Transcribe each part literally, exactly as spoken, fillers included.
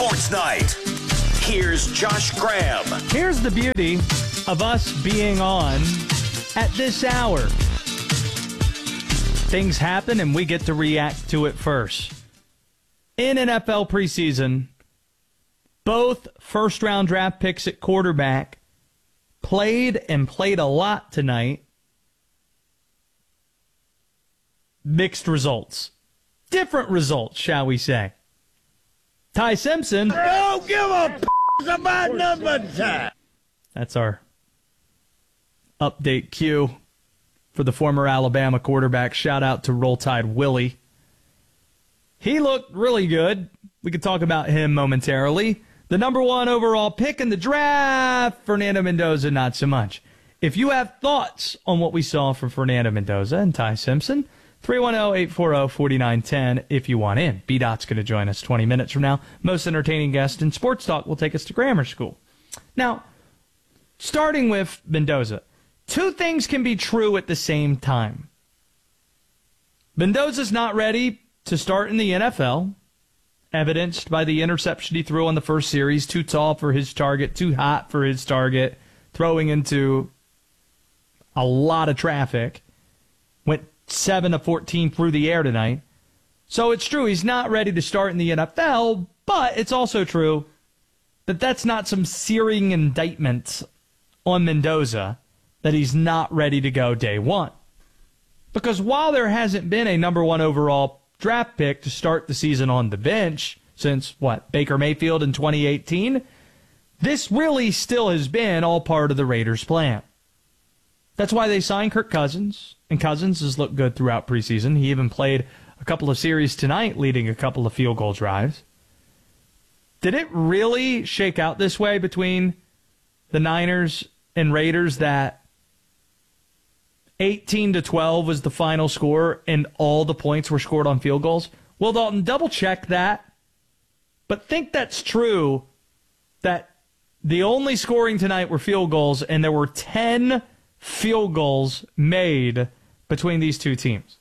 Sports Night. Here's Josh Graham. Here's the beauty of us being on at this hour. Things happen and we get to react to it first. In N F L preseason, both first-round draft picks at quarterback played and played a lot tonight. Mixed results. Different results, shall we say. Ty Simpson. Don't give a p*** about number time. That's our update cue for the former Alabama quarterback. Shout out to Roll Tide Willie. He looked really good. We could talk about him momentarily. The number one overall pick in the draft, Fernando Mendoza, not so much. If you have thoughts on what we saw from Fernando Mendoza and Ty Simpson, three one zero, eight four zero, four nine one zero if you want in. B-Dot's going to join us twenty minutes from now. Most entertaining guest in sports talk will take us to grammar school. Now, starting with Mendoza, two things can be true at the same time. Mendoza's not ready to start in the N F L, evidenced by the interception he threw on the first series. Too tall for his target, too hot for his target, throwing into a lot of traffic. Went seven of fourteen through the air tonight. So it's true, he's not ready to start in the N F L, but it's also true that that's not some searing indictment on Mendoza that he's not ready to go day one. Because while there hasn't been a number one overall draft pick to start the season on the bench since, what, Baker Mayfield in twenty eighteen, this really still has been all part of the Raiders' plan. That's why they signed Kirk Cousins, and Cousins has looked good throughout preseason. He even played a couple of series tonight, leading a couple of field goal drives. Did it really shake out this way between the Niners and Raiders that eighteen to twelve was the final score and all the points were scored on field goals? Well, Dalton, double check that, but think that's true, that the only scoring tonight were field goals and there were ten field goals made between these two teams.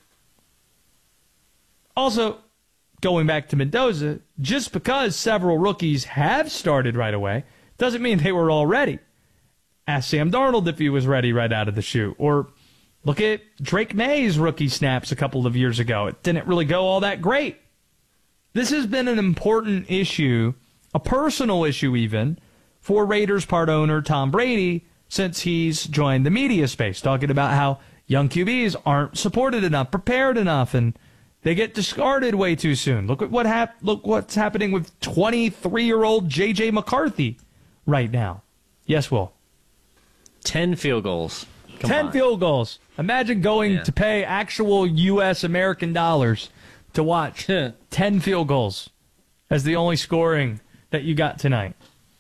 Also, going back to Mendoza, just because several rookies have started right away doesn't mean they were all ready. Ask Sam Darnold if he was ready right out of the chute. Or look at Drake May's rookie snaps a couple of years ago. It didn't really go all that great. This has been an important issue, a personal issue even, for Raiders part owner Tom Brady since he's joined the media space, talking about how young Q Bs aren't supported enough, prepared enough, and they get discarded way too soon. Look at what hap- look what's happening with twenty-three-year-old J J McCarthy right now. Yes, Will? Ten field goals. Come Ten on. field goals. Imagine going Yeah. to pay actual U S American dollars to watch ten field goals as the only scoring that you got tonight.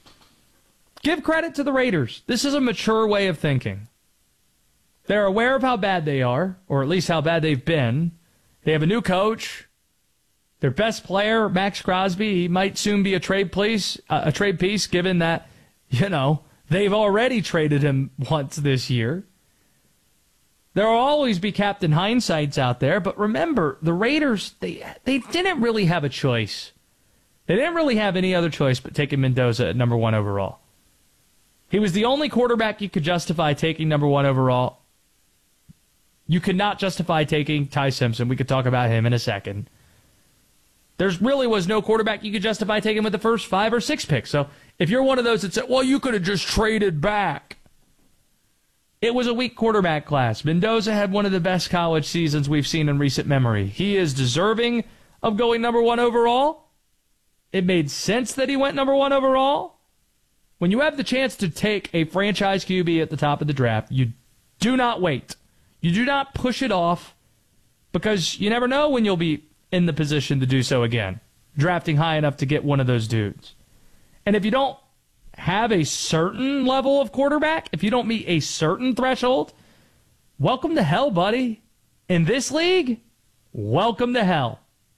Give credit to the Raiders. This is a mature way of thinking. They're aware of how bad they are, or at least how bad they've been. They have a new coach. Their best player, Max Crosby, he might soon be a trade piece, uh, a trade piece, given that, you know, they've already traded him once this year. There will always be Captain Hindsights out there, but remember, the Raiders, they they didn't really have a choice. They didn't really have any other choice but taking Mendoza at number one overall. He was the only quarterback you could justify taking number one overall. You could not justify taking Ty Simpson. We could talk about him in a second. There really was no quarterback you could justify taking with the first five or six picks. So if you're one of those that said, well, you could have just traded back. It was a weak quarterback class. Mendoza had one of the best college seasons we've seen in recent memory. He is deserving of going number one overall. It made sense that he went number one overall. When you have the chance to take a franchise Q B at the top of the draft, you do not wait. You do not push it off because you never know when you'll be in the position to do so again, drafting high enough to get one of those dudes. And if you don't have a certain level of quarterback, if you don't meet a certain threshold, welcome to hell, buddy. In this league, welcome to hell.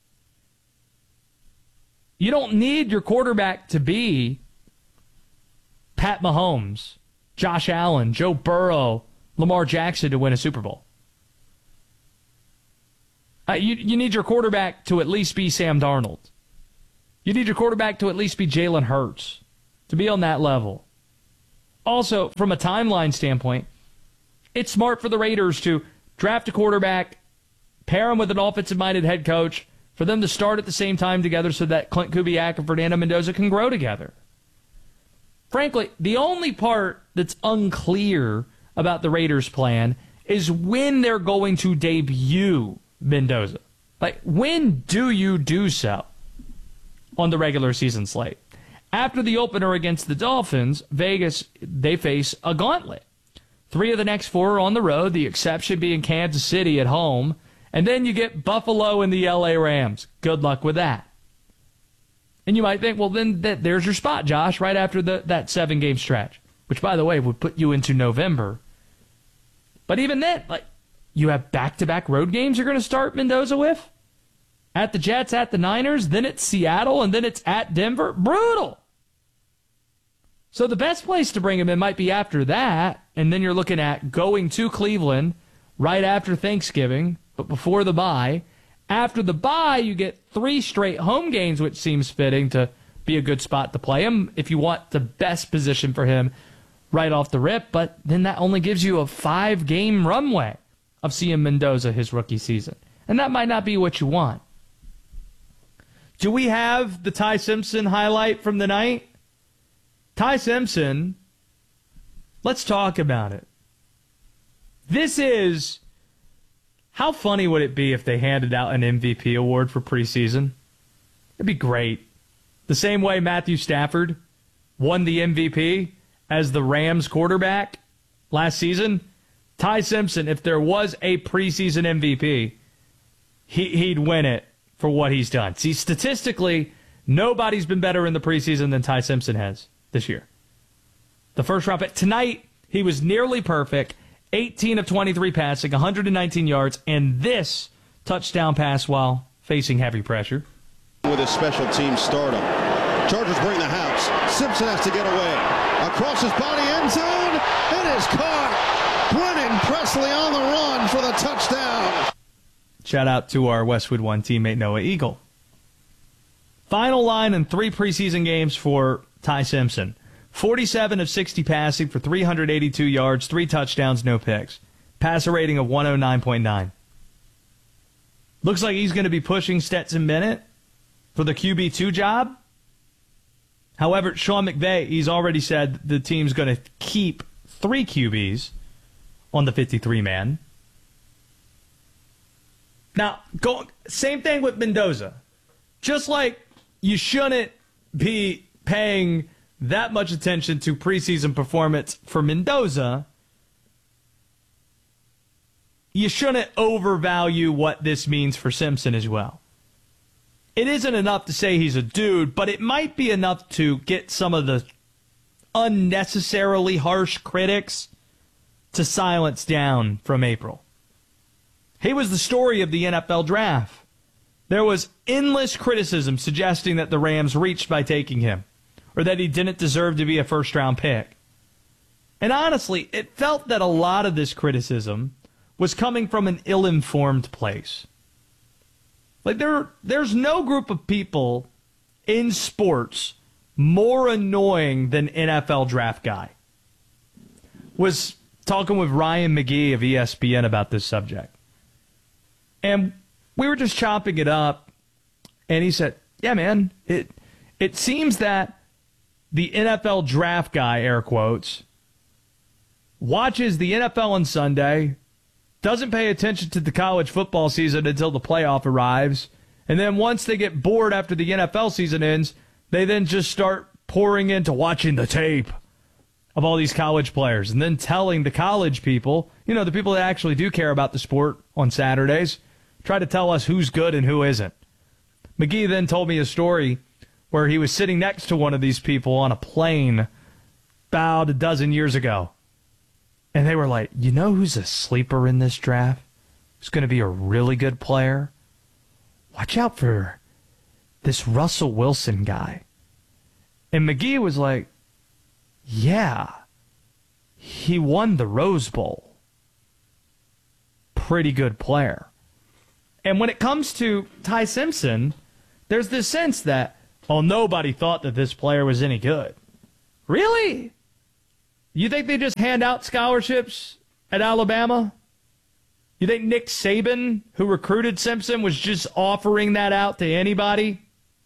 You don't need your quarterback to be Pat Mahomes, Josh Allen, Joe Burrow, Lamar Jackson to win a Super Bowl. Uh, you, you need your quarterback to at least be Sam Darnold. You need your quarterback to at least be Jalen Hurts, to be on that level. Also, from a timeline standpoint, it's smart for the Raiders to draft a quarterback, pair him with an offensive-minded head coach, for them to start at the same time together so that Clint Kubiak and Fernando Mendoza can grow together. Frankly, the only part that's unclear about the Raiders' plan is when they're going to debut Mendoza. Like, when do you do so on the regular season slate? After the opener against the Dolphins, Vegas, they face a gauntlet. Three of the next four are on the road, the exception being Kansas City at home. And then you get Buffalo and the L A Rams. Good luck with that. And you might think, well, then that, there's your spot, Josh, right after the, that seven-game stretch, which, by the way, would put you into November. But even then, like, you have back-to-back road games you're going to start Mendoza with? At the Jets, at the Niners, then it's Seattle, and then it's at Denver. Brutal. So the best place to bring him in might be after that, and then you're looking at going to Cleveland right after Thanksgiving, but before the bye. After the bye, you get three straight home games, which seems fitting to be a good spot to play him if you want the best position for him right off the rip. But then that only gives you a five-game runway of seeing Mendoza his rookie season. And that might not be what you want. Do we have the Ty Simpson highlight from the night? Ty Simpson, let's talk about it. This is... How funny would it be if they handed out an M V P award for preseason? It'd be great. The same way Matthew Stafford won the M V P as the Rams quarterback last season. Ty Simpson, if there was a preseason M V P, he, he'd win it for what he's done. See, statistically, nobody's been better in the preseason than Ty Simpson has this year. The first round pick. Tonight, he was nearly perfect. eighteen of twenty-three passing, one hundred nineteen yards, and this touchdown pass while facing heavy pressure. With his special team stardom. Chargers bring the house. Simpson has to get away. Across his body, end zone. It is caught. Brennan Presley on the run for the touchdown. Shout out to our Westwood One teammate Noah Eagle. Final line in three preseason games for Ty Simpson. forty-seven of sixty passing for three hundred eighty-two yards, three touchdowns, no picks. Passer rating of one oh nine point nine. Looks like he's going to be pushing Stetson Bennett for the Q B two job. However, Sean McVay, he's already said the team's going to keep three Q Bs on the fifty-three man. Now, go, same thing with Mendoza. Just like you shouldn't be paying that much attention to preseason performance for Mendoza, you shouldn't overvalue what this means for Simpson as well. It isn't enough to say he's a dude, but it might be enough to get some of the unnecessarily harsh critics to silence down from April. He was the story of the N F L draft. There was endless criticism suggesting that the Rams reached by taking him, or that he didn't deserve to be a first-round pick. And honestly, it felt that a lot of this criticism was coming from an ill-informed place. Like, there, there's no group of people in sports more annoying than N F L draft guy. Was talking with Ryan McGee of E S P N about this subject. And we were just chopping it up, and he said, yeah, man, it it seems that the N F L draft guy, air quotes, watches the N F L on Sunday, doesn't pay attention to the college football season until the playoff arrives, and then once they get bored after the N F L season ends, they then just start pouring into watching the tape of all these college players and then telling the college people, you know, the people that actually do care about the sport on Saturdays, try to tell us who's good and who isn't. McGee then told me a story where he was sitting next to one of these people on a plane about a dozen years ago. And they were like, you know who's a sleeper in this draft? Who's going to be a really good player? Watch out for this Russell Wilson guy. And McGee was like, yeah, he won the Rose Bowl. Pretty good player. And when it comes to Ty Simpson, there's this sense that, oh, nobody thought that this player was any good. Really? You think they just hand out scholarships at Alabama? You think Nick Saban, who recruited Simpson, was just offering that out to anybody?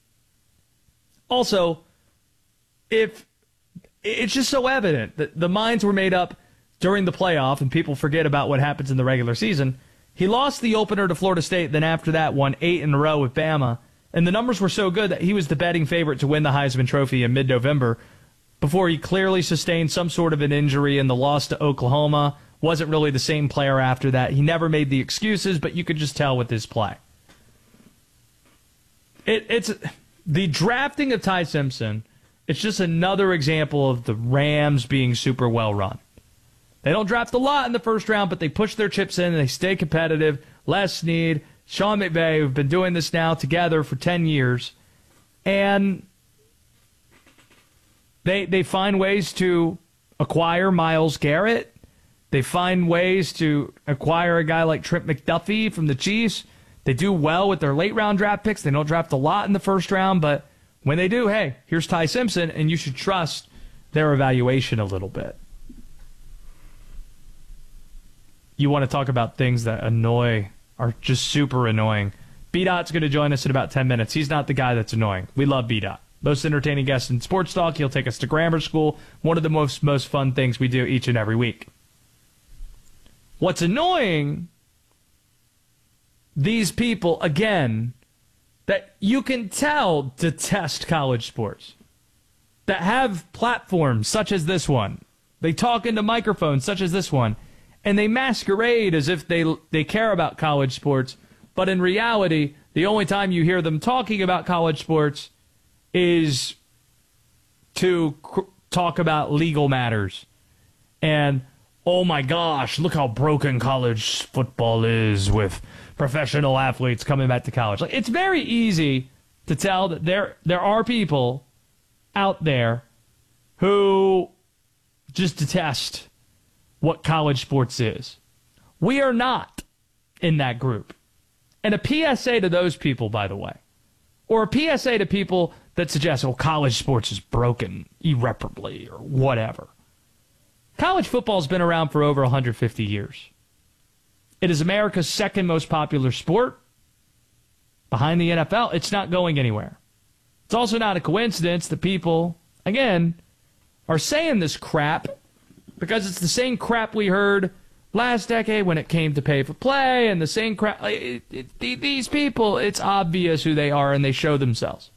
Also, if it's just so evident that the minds were made up during the playoff and people forget about what happens in the regular season. He lost the opener to Florida State, then after that won eight in a row with Bama. And the numbers were so good that he was the betting favorite to win the Heisman Trophy in mid-November before he clearly sustained some sort of an injury in the loss to Oklahoma. Wasn't really the same player after that. He never made the excuses, but you could just tell with his play. It, it's the drafting of Ty Simpson. It's just another example of the Rams being super well run. They don't draft a lot in the first round, but they push their chips in and they stay competitive. Les Snead, Sean McVay, who've been doing this now together for ten years. And they they find ways to acquire Myles Garrett. They find ways to acquire a guy like Trent McDuffie from the Chiefs. They do well with their late-round draft picks. They don't draft a lot in the first round, but when they do, hey, here's Ty Simpson, and you should trust their evaluation a little bit. You want to talk about things that annoy, are just super annoying. B-Dot's going to join us in about ten minutes. He's not the guy that's annoying. We love B-Dot. Most entertaining guest in sports talk. He'll take us to grammar school. One of the most, most fun things we do each and every week. What's annoying, these people, again, that you can tell detest college sports, that have platforms such as this one. They talk into microphones such as this one, and they masquerade as if they they care about college sports, but in reality, the only time you hear them talking about college sports is to cr- talk about legal matters. And, oh my gosh, look how broken college football is with professional athletes coming back to college. Like, it's very easy to tell that there there are people out there who just detest what college sports is. We are not in that group. And a P S A to those people, by the way, or a P S A to people that suggest, oh, college sports is broken irreparably or whatever. College football has been around for over one hundred fifty years. It is America's second most popular sport behind the N F L. It's not going anywhere. It's also not a coincidence that people, again, are saying this crap because it's the same crap we heard last decade when it came to pay for play, and the same crap. It, it, it, these people, it's obvious who they are, and they show themselves.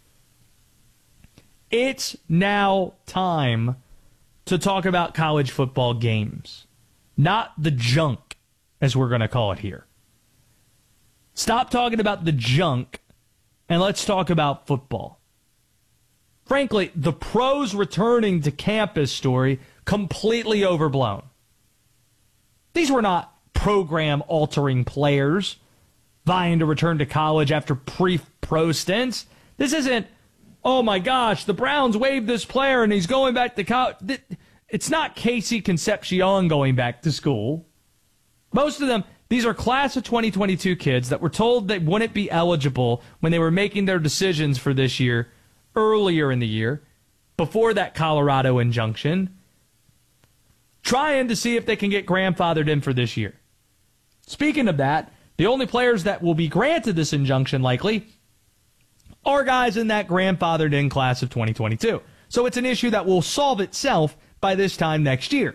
It's now time to talk about college football games, not the junk, as we're going to call it here. Stop talking about the junk, and let's talk about football. Frankly, the pros returning to campus story, completely overblown. These were not program-altering players vying to return to college after pre-pro stints. This isn't, oh my gosh, the Browns waived this player and he's going back to college. It's not Casey Concepcion going back to school. Most of them, these are class of twenty twenty-two kids that were told they wouldn't be eligible when they were making their decisions for this year earlier in the year, before that Colorado injunction, trying to see if they can get grandfathered in for this year. Speaking of that, the only players that will be granted this injunction likely are guys in that grandfathered in class of twenty twenty-two. So it's an issue that will solve itself by this time next year.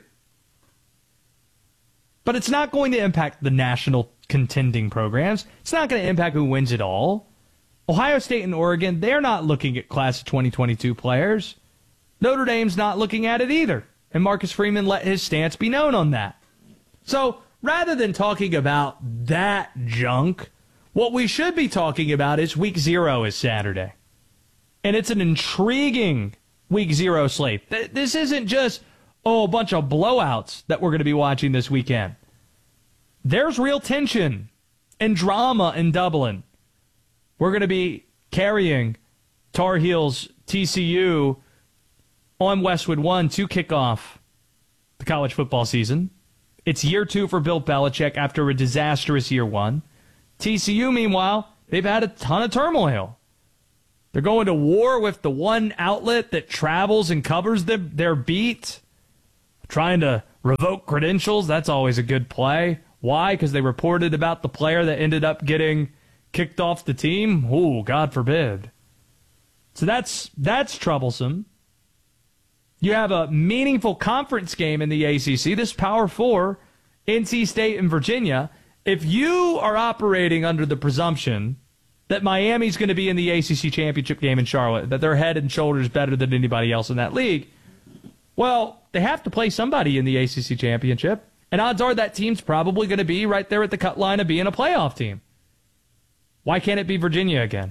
But it's not going to impact the national contending programs. It's not going to impact who wins it all. Ohio State and Oregon, they're not looking at class of twenty twenty-two players. Notre Dame's not looking at it either. And Marcus Freeman let his stance be known on that. So rather than talking about that junk, what we should be talking about is week zero is Saturday. And it's an intriguing week zero slate. This isn't just, oh, a bunch of blowouts that we're going to be watching this weekend. There's real tension and drama in Dublin. We're going to be carrying Tar Heels T C U on Westwood One to kick off the college football season. It's year two for Bill Belichick after a disastrous year one. T C U, meanwhile, they've had a ton of turmoil. They're going to war with the one outlet that travels and covers them, their beat. Trying to revoke credentials, that's always a good play. Why? Because they reported about the player that ended up getting kicked off the team? Ooh, God forbid. So that's that's troublesome. You have a meaningful conference game in the A C C, this Power Four, N C State and Virginia. If you are operating under the presumption that Miami's going to be in the A C C championship game in Charlotte, that they're head and shoulders better than anybody else in that league, well, they have to play somebody in the A C C championship, and odds are that team's probably going to be right there at the cut line of being a playoff team. Why can't it be Virginia again?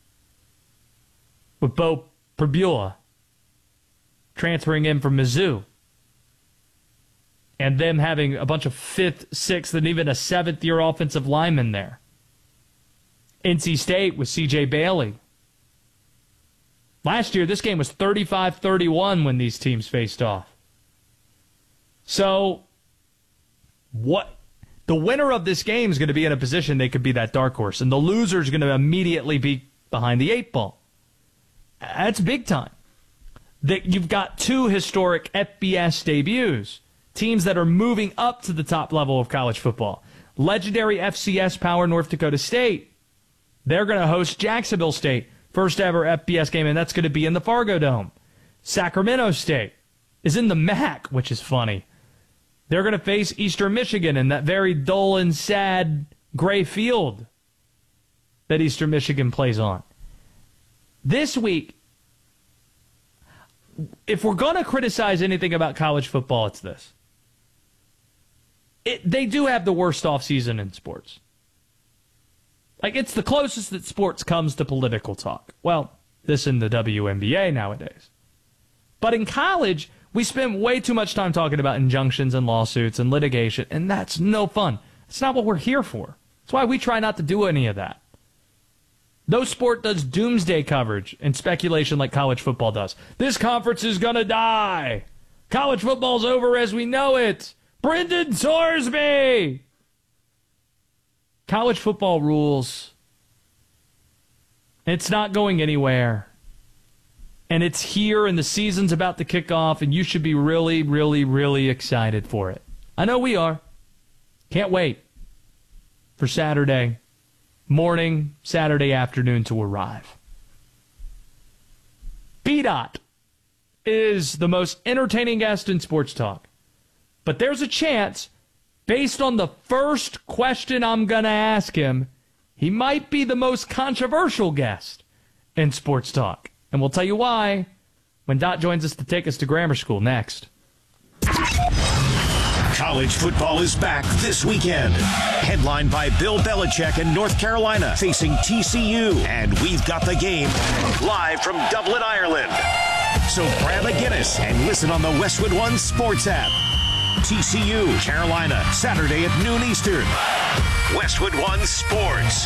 With Bo Perbula transferring in from Mizzou, and them having a bunch of fifth, sixth, and even a seventh-year offensive lineman there. N C State with C J Bailey. Last year, this game was thirty-five thirty-one when these teams faced off. So, what the winner of this game is going to be in a position they could be that dark horse, and the loser is going to immediately be behind the eight ball. That's big time. That you've got two historic F B S debuts, teams that are moving up to the top level of college football. Legendary F C S power North Dakota State. They're going to host Jacksonville State, first ever F B S game, and that's going to be in the Fargo Dome. Sacramento State is in the M A C, which is funny. They're going to face Eastern Michigan in that very dull and sad gray field that Eastern Michigan plays on. This week, if we're going to criticize anything about college football, it's this. It, they do have the worst offseason in sports. Like, it's the closest that sports comes to political talk. Well, this in the W N B A nowadays. But in college, we spend way too much time talking about injunctions and lawsuits and litigation, and that's no fun. It's not what we're here for. That's why we try not to do any of that. No sport does doomsday coverage and speculation like college football does. This conference is going to die. College football's over as we know it. Brendan Sorsby! College football rules. It's not going anywhere. And it's here, and the season's about to kick off, and you should be really, really, really excited for it. I know we are. Can't wait for Saturday morning, Saturday afternoon to arrive. B DOT is the most entertaining guest in sports talk. But there's a chance, based on the first question I'm going to ask him, he might be the most controversial guest in sports talk. And we'll tell you why when Dot joins us to take us to grammar school next. College football is back this weekend. Headlined by Bill Belichick in North Carolina, facing T C U. And we've got the game live from Dublin, Ireland. So grab a Guinness and listen on the Westwood One Sports app. T C U, Carolina, Saturday at noon Eastern. Westwood One Sports.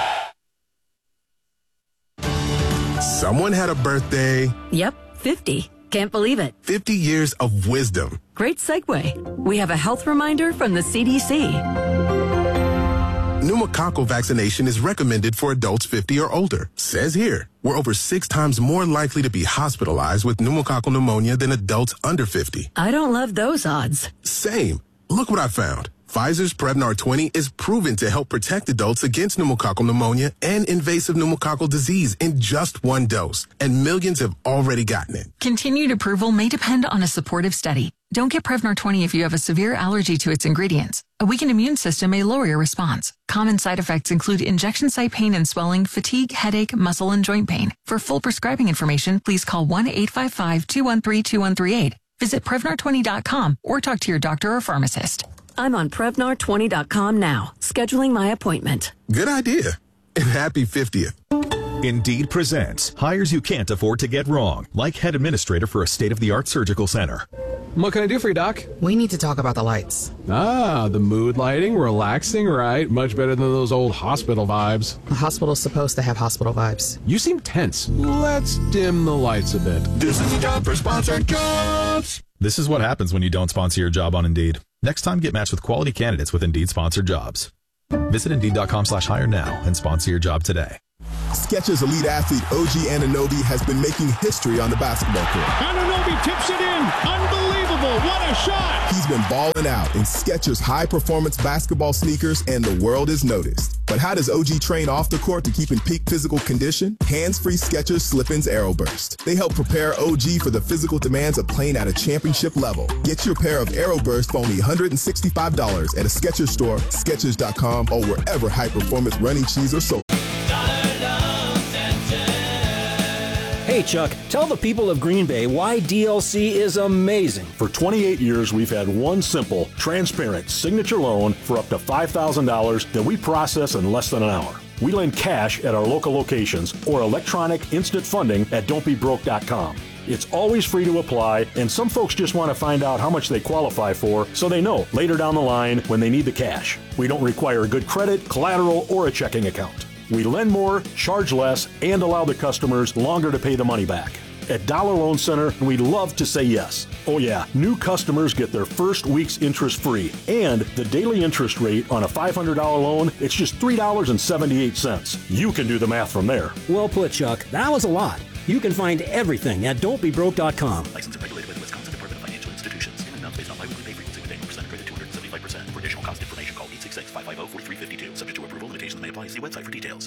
Someone had a birthday. Yep, fifty. Can't believe it. fifty years of wisdom. Great segue. We have a health reminder from the C D C. Pneumococcal vaccination is recommended for adults fifty or older. Says here, we're over six times more likely to be hospitalized with pneumococcal pneumonia than adults under fifty. I don't love those odds. Same. Look what I found. Pfizer's Prevnar twenty is proven to help protect adults against pneumococcal pneumonia and invasive pneumococcal disease in just one dose, and millions have already gotten it. Continued approval may depend on a supportive study. Don't get Prevnar twenty if you have a severe allergy to its ingredients. A weakened immune system may lower your response. Common side effects include injection site pain and swelling, fatigue, headache, muscle, and joint pain. For full prescribing information, please call one eight five five, two one three, two one three eight. Visit Prevnar twenty dot com or talk to your doctor or pharmacist. I'm on Prevnar twenty dot com now, scheduling my appointment. Good idea. And happy fiftieth. Indeed presents hires you can't afford to get wrong, like head administrator for a state-of-the-art surgical center. What can I do for you, Doc? We need to talk about the lights. Ah, the mood lighting, relaxing, right? Much better than those old hospital vibes. A hospital's supposed to have hospital vibes. You seem tense. Let's dim the lights a bit. This is the job for sponsored jobs. This is what happens when you don't sponsor your job on Indeed. Next time, get matched with quality candidates with Indeed sponsored jobs. Visit Indeed.com slash hire now and sponsor your job today. Skechers elite athlete O G Anunoby has been making history on the basketball court. Anunoby tips it in. Unbelievable. What a shot. He's been balling out in Skechers high-performance basketball sneakers, and the world has noticed. But how does O G train off the court to keep in peak physical condition? Hands-free Skechers Slip-ins Aeroburst. They help prepare O G for the physical demands of playing at a championship level. Get your pair of Aeroburst for only one hundred sixty-five dollars at a Skechers store, Skechers dot com, or wherever high-performance running shoes are sold. Hey, Chuck, tell the people of Green Bay why D L C is amazing. For twenty-eight years, we've had one simple, transparent signature loan for up to five thousand dollars that we process in less than an hour. We lend cash at our local locations or electronic instant funding at don't be broke dot com. It's always free to apply, and some folks just want to find out how much they qualify for so they know later down the line when they need the cash. We don't require good credit, collateral, or a checking account. We lend more, charge less, and allow the customers longer to pay the money back. At Dollar Loan Center, we love to say yes. Oh yeah, new customers get their first week's interest free, and the daily interest rate on a five hundred dollars loan, it's just three dollars and seventy-eight cents. You can do the math from there. Well put, Chuck. That was a lot. You can find everything at don't be broke dot com. Licensed and regulated by the Wisconsin Department of Financial Institutions. In amounts based on biweekly pay frequency with annual percent credit two hundred seventy-five percent. For additional cost information, call eight six six, five five zero, four three five two. Subject to approval, limitations may apply. See website for details.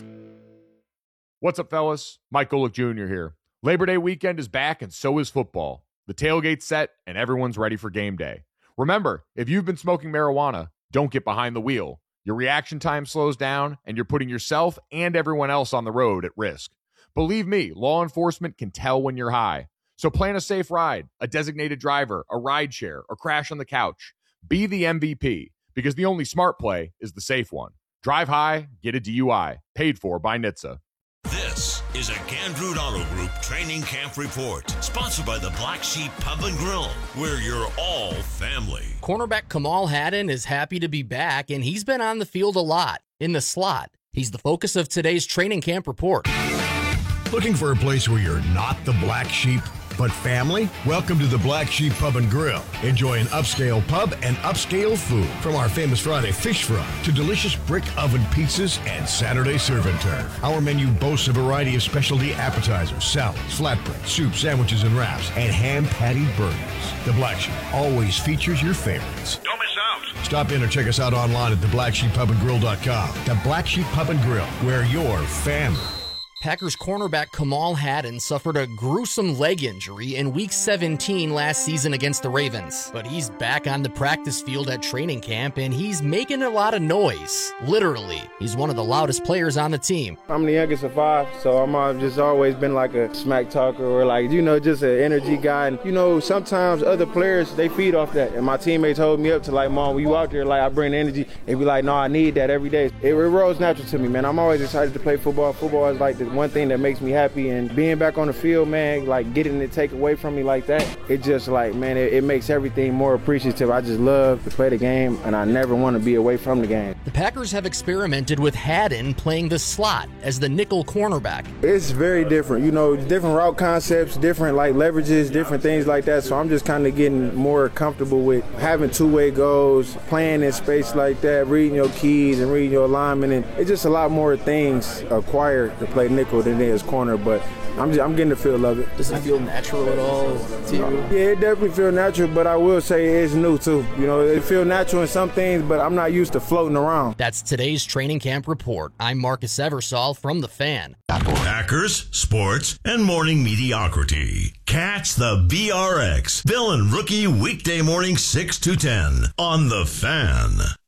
What's up, fellas? Mike Golick Junior here. Labor Day weekend is back, and so is football. The tailgate's set, and everyone's ready for game day. Remember, if you've been smoking marijuana, don't get behind the wheel. Your reaction time slows down, and you're putting yourself and everyone else on the road at risk. Believe me, law enforcement can tell when you're high. So plan a safe ride, a designated driver, a ride share, or crash on the couch. Be the M V P, because the only smart play is the safe one. Drive high, get a D U I. Paid for by N H T S A. This is a Gandrud Auto Group Training Camp Report, sponsored by the Black Sheep Pub and Grill, where you're all family. Cornerback Kamal Hadden is happy to be back, and he's been on the field a lot, in the slot. He's the focus of today's Training Camp Report. Looking for a place where you're not the black sheep, but family? Welcome to the Black Sheep Pub and Grill. Enjoy an upscale pub and upscale food. From our famous Friday fish fry to delicious brick oven pizzas and Saturday serve and turn. Our menu boasts a variety of specialty appetizers, salads, flatbread, soup, sandwiches, and wraps, and hand-patty burgers. The Black Sheep always features your favorites. Don't miss out. Stop in or check us out online at the black sheep pub and grill dot com. The Black Sheep Pub and Grill, where you're family. Packers cornerback Kamal Hadden suffered a gruesome leg injury in Week seventeen last season against the Ravens. But he's back on the practice field at training camp, and he's making a lot of noise. Literally, he's one of the loudest players on the team. I'm the youngest of five, so I'm uh, just always been like a smack talker or like, you know, just an energy guy. And, you know, sometimes other players, they feed off that. And my teammates hold me up to like, Mom, when you out there, like, I bring the energy. They be like, no, I need that every day. It, it rolls natural to me, man. I'm always excited to play football. Football is like the one thing that makes me happy, and being back on the field, man, like getting it take away from me like that, it just like, man, it, it makes everything more appreciative. I just love to play the game, and I never want to be away from the game. The Packers have experimented with Hadden playing the slot as the nickel cornerback. It's very different, you know, different route concepts, different like leverages, different things like that, so I'm just kind of getting more comfortable with having two-way goals, playing in space like that, reading your keys and reading your alignment, and it's just a lot more things acquired to play nickel than as corner, but I'm just, I'm getting the feel of it. Does it feel natural at all to you? Yeah, it definitely feels natural, but I will say it's new too. You know, it feels natural in some things, but I'm not used to floating around. That's today's Training Camp Report. I'm Marcus Eversole from The Fan. Packers, sports, and morning mediocrity. Catch the B R X, Villain Rookie, weekday morning six to ten on The Fan.